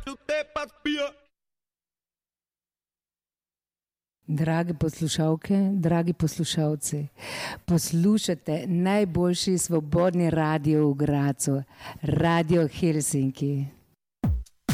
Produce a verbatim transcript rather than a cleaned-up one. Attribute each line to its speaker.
Speaker 1: Drage poslušalke, dragi poslušalci, poslušate najboljši svobodni radio v Gradcu, Radio Helsinki.